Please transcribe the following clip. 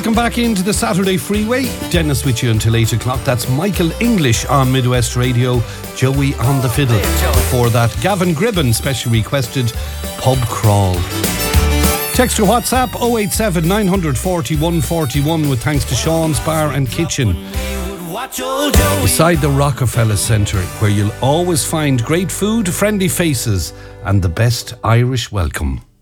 Welcome back into the Saturday Freeway. Dennis with you until 8 o'clock. That's Michael English on Midwest Radio, Joey on the fiddle. Before that, Gavin Gribben, specially requested Pub Crawl. Text or WhatsApp 087 940 141 with thanks to Sean's Bar and Kitchen. Beside the Rockefeller Centre, where you'll always find great food, friendly faces and the best Irish welcome.